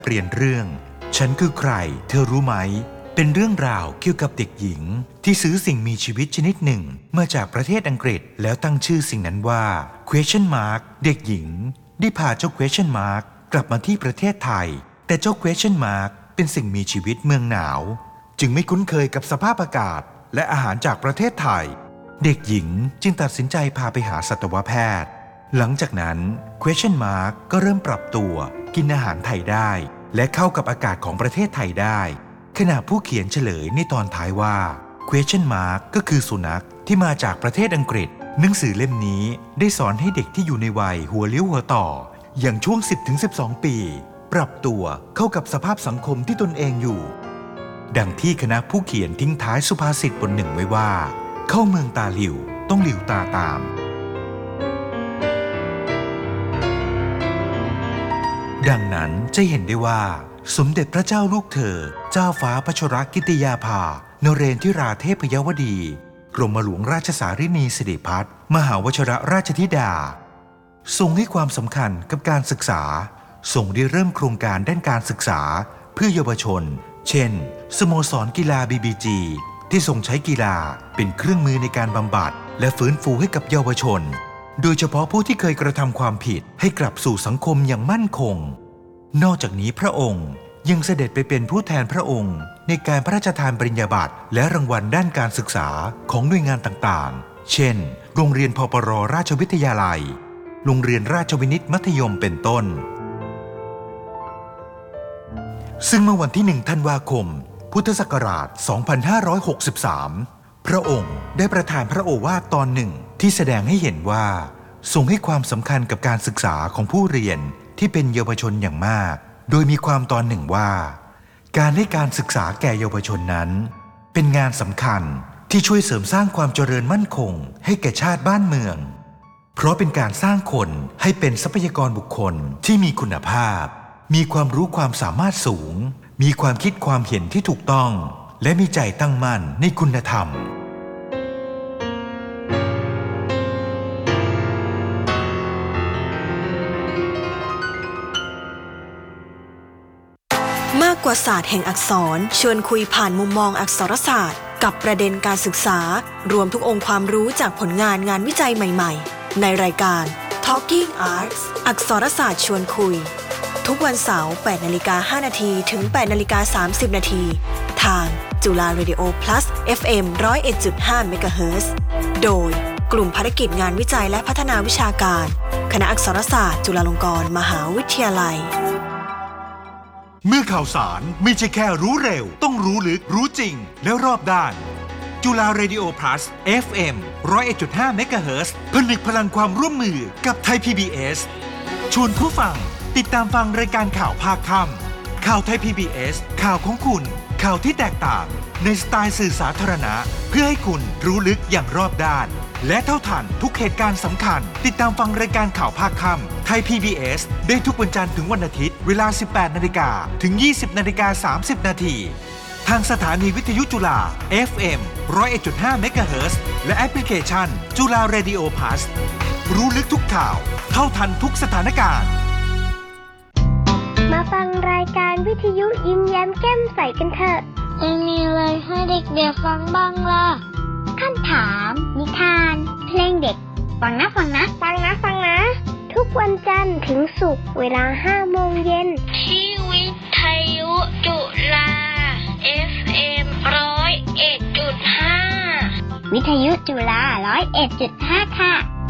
เปลี่ยนเรื่องฉันคือใครเธอรู้ไหมเป็นเรื่องราวเกี่ยวกับเด็กหญิงที่ซื้อสิ่งมีชีวิตชนิดหนึ่งมาจากประเทศอังกฤษแล้วตั้งชื่อสิ่งนั้นว่า question mark เด็กหญิงได้พาเจ้า question mark กลับมาที่ประเทศไทยแต่เจ้า question mark เป็นสิ่งมีชีวิตเมืองหนาวจึงไม่คุ้นเคยกับสภาพอากาศและอาหารจากประเทศไทยเด็กหญิงจึงตัดสินใจพาไปหาสัตวแพทย์หลังจากนั้น question mark ก็เริ่มปรับตัวกินอาหารไทยได้และเข้ากับอากาศของประเทศไทยได้ขณะผู้เขียนเฉลยในตอนท้ายว่า question mark ก็คือสุนัขที่มาจากประเทศอังกฤษหนังสือเล่มนี้ได้สอนให้เด็กที่อยู่ในวัยหัวเลี้ยวหัวต่ออย่างช่วง 10-12 ปีปรับตัวเข้ากับสภาพสังคมที่ตนเองอยู่ดังที่คณะผู้เขียนทิ้งท้ายสุภาษิตบทหนึ่งไว้ว่าเข้าเมืองตาหลิวต้องหลิวตาตามดังนั้นจะเห็นได้ว่าสมเด็จพระเจ้าลูกเธอเจ้าฟ้าพัชรกิติยาภานเรนทิราเทพยวดีกรมหลวงราชสารินีสิริพัฒน์มหาวชิรราชธิดาทรงให้ความสำคัญกับการศึกษาทรงได้เริ่มโครงการด้านการศึกษาเพื่อเยาวชนเช่นสโมสรกีฬา BBG ที่ทรงใช้กีฬาเป็นเครื่องมือในการบำบัดและฟื้นฟูให้กับเยาวชนโดยเฉพาะผู้ที่เคยกระทำความผิดให้กลับสู่สังคมอย่างมั่นคงนอกจากนี้พระองค์ยังเสด็จไปเป็นผู้แทนพระองค์ในการพระราชทานปริญญาบัตรและรางวัลด้านการศึกษาของหน่วยงานต่างๆเช่นโรงเรียนพปร.ราชวิทยาลัยโรงเรียนราชวินิตมัธยมเป็นต้นซึ่งเมื่อวันที่ 1 ธันวาคม พุทธศักราช 2563 พระองค์ได้ประทานพระโอวาทตอนหนึ่งที่แสดงให้เห็นว่าทรงให้ความสำคัญกับการศึกษาของผู้เรียนที่เป็นเยาวชนอย่างมากโดยมีความตอนหนึ่งว่าการให้การศึกษาแก่เยาวชนนั้นเป็นงานสำคัญที่ช่วยเสริมสร้างความเจริญมั่นคงให้แก่ชาติบ้านเมืองเพราะเป็นการสร้างคนให้เป็นทรัพยากรบุคคลที่มีคุณภาพมีความรู้ความสามารถสูงมีความคิดความเห็นที่ถูกต้องและมีใจตั้งมั่นในคุณธรรมมากกว่าศาสตร์แห่งอักษรชวนคุยผ่านมุมมองอักษรศาสตร์กับประเด็นการศึกษารวมทุกองค์ความรู้จากผลงานงานวิจัยใหม่ๆในรายการ Talking Arts อักษรศาสตร์ชวนคุยทุกวันเสาร์ 8:05 น.ถึง 8:30 น.ทางจุฬา Radio Plus FM 101.5 เมกะเฮิรตซ์โดยกลุ่มภารกิจงานวิจัยและพัฒนาวิชาการคณะอักษรศาสตร์จุฬาลงกรณ์มหาวิทยาลัยเมื่อข่าวสารไม่ใช่แค่รู้เร็วต้องรู้ลึกรู้จริงและรอบด้านจุฬา Radio Plus FM 101.5 เมกะเฮิรตซ์ผนึกพลังความร่วมมือกับไทย PBS ชวนผู้ฟังติดตามฟังรายการข่าวภาคค่ำข่าวไทย PBS ข่าวของคุณข่าวที่แตกต่างในสไตล์สื่อสาธารณะเพื่อให้คุณรู้ลึกอย่างรอบด้านและเท่าทันทุกเหตุการณ์สำคัญติดตามฟังรายการข่าวภาคค่ำไทย PBS ได้ทุกวันจันทร์ถึงวันอาทิตย์เวลา 18:00 น.ถึง 20:30 น.ทางสถานีวิทยุจุฬา FM 101.5 เมกะเฮิรตซ์และแอปพลิเคชันจุฬา Radio Plus รู้ลึกทุกข่าวเท่าทันทุกสถานการณ์มาฟังรายการวิทยุยิ้มแย้มแก้มใสกันเถอะจะมีอะไรให้เด็กๆฟังบ้างล่ะคำถามนิทานเพลงเด็กฟังนะทุกวันจันทร์ถึงศุกร์เวลา 5 โมงเย็นที่วิทยุจุฬา FM 101.5 วิทยุจุฬา 101.5 ค่ะ